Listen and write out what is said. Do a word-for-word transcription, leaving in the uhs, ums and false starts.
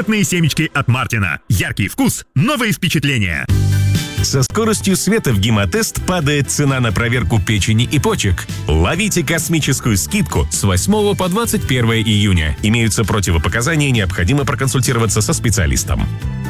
Конфетные семечки от Мартина. Яркий вкус, новые впечатления. Со скоростью света в Гемотест падает цена на проверку печени и почек. Ловите космическую скидку с восьмого по двадцать первое июня. Имеются противопоказания, необходимо проконсультироваться со специалистом.